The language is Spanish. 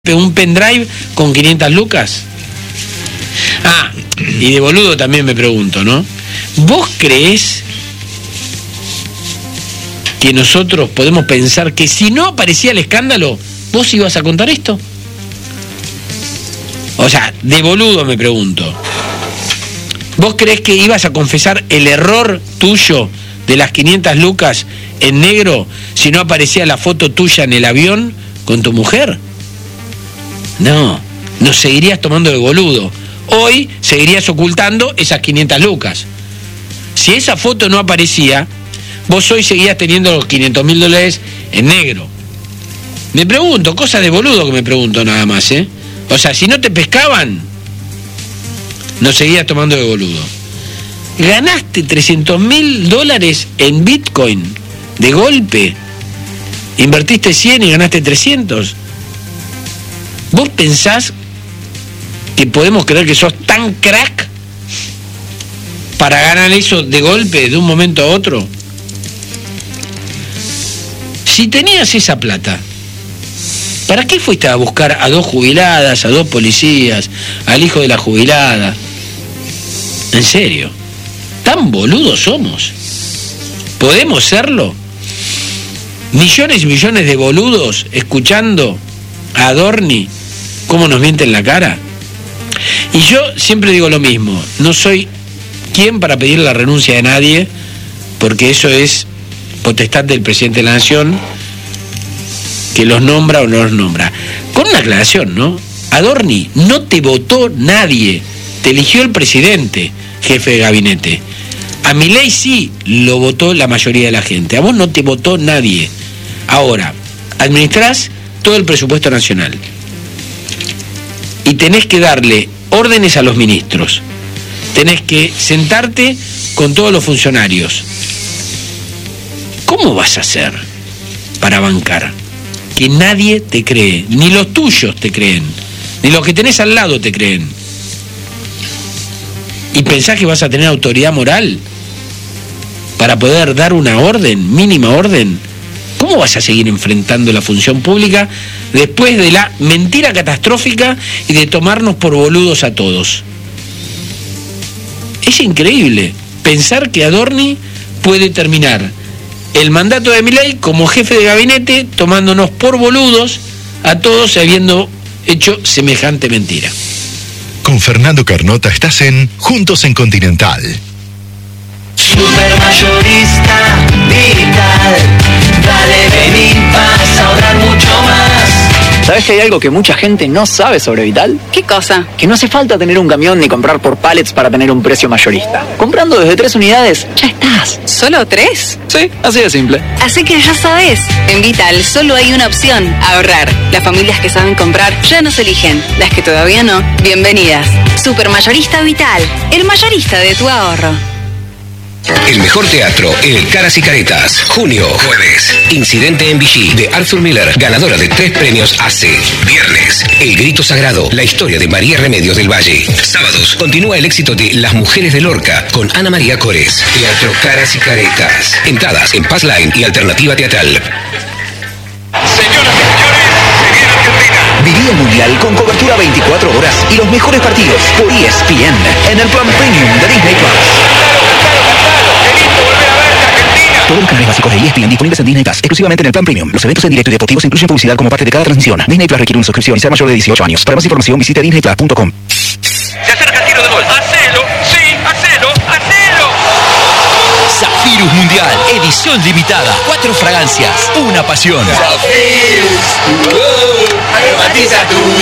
un pendrive con 500 lucas. Ah, y de boludo también me pregunto, ¿no? ¿Vos creés que nosotros podemos pensar que si no aparecía el escándalo, vos ibas a contar esto? O sea, de boludo me pregunto. ¿Vos creés que ibas a confesar el error tuyo de las 500 lucas en negro si no aparecía la foto tuya en el avión con tu mujer? No, nos seguirías tomando de boludo. Hoy seguirías ocultando esas 500 lucas. Si esa foto no aparecía, vos hoy seguías teniendo los $500.000 en negro. Me pregunto, cosas de boludo que me pregunto nada más, ¿eh? O sea, si no te pescaban, nos seguías tomando de boludo. Ganaste $300.000 en Bitcoin de golpe. Invertiste 100 y ganaste 300. ¿Vos pensás que podemos creer que sos tan crack para ganar eso de golpe, de un momento a otro? Si tenías esa plata, ¿para qué fuiste a buscar a 2 jubiladas, a 2 policías, al hijo de la jubilada? En serio, ¿tan boludos somos? ¿Podemos serlo? Millones y millones de boludos escuchando a Adorni cómo nos miente en la cara. Y yo siempre digo lo mismo, no soy quien para pedir la renuncia de nadie, porque eso es potestad del presidente de la Nación, que los nombra o no los nombra. Con una aclaración, ¿no? Adorni, no te votó nadie, te eligió el presidente, jefe de gabinete. A Milei sí lo votó la mayoría de la gente, a vos no te votó nadie. Ahora, administrás todo el presupuesto nacional y tenés que darle órdenes a los ministros, tenés que sentarte con todos los funcionarios. ¿Cómo vas a hacer para bancar que nadie te cree? Ni los tuyos te creen, ni los que tenés al lado te creen. ¿Y pensás que vas a tener autoridad moral para poder dar una orden, mínima orden? ¿Cómo vas a seguir enfrentando la función pública después de la mentira catastrófica y de tomarnos por boludos a todos? Es increíble pensar que Adorni puede terminar el mandato de Milei como jefe de gabinete tomándonos por boludos a todos habiendo hecho semejante mentira. Con Fernando Carnota estás en Juntos en Continental. Supermayorista Vital, dale, vení, vas a ahorrar mucho más. ¿Sabes que hay algo que mucha gente no sabe sobre Vital? ¿Qué cosa? Que no hace falta tener un camión ni comprar por pallets para tener un precio mayorista. Comprando desde 3 unidades, ya estás. ¿Solo 3? Sí, así de simple. Así que ya sabes, en Vital solo hay una opción, ahorrar. Las familias que saben comprar ya nos eligen. Las que todavía no, bienvenidas. Supermayorista Vital, el mayorista de tu ahorro. El mejor teatro, el Caras y Caretas. Junio, jueves. Incidente en Vichy, de Arthur Miller, ganadora de 3 premios AC. Viernes, El Grito Sagrado, la historia de María Remedios del Valle. Sábados, continúa el éxito de Las Mujeres de Lorca, con Ana María Cores. Teatro Caras y Caretas. Entradas en Passline y Alternativa Teatral. Señoras y señores, se viene Argentina. Viví el Mundial con cobertura 24 horas y los mejores partidos por ESPN en el plan premium de Disney Plus. Todos los canales básicos de ESPN disponibles en Disney Plus, exclusivamente en el plan premium. Los eventos en directo y deportivos incluyen publicidad como parte de cada transmisión. Disney Plus requiere una suscripción y ser mayor de 18 años. Para más información visite disneyplus.com. Se acerca el tiro de gol. ¡Hacelo! ¡Sí! ¡Hacelo! ¡Hacelo! Zafirus Mundial, edición limitada. 4 fragancias, una pasión. Zafirus, aromatiza tu